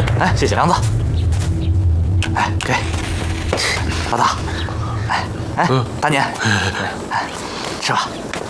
哎，谢谢梁子。哎，给老大。哎，大年，哎，吃吧。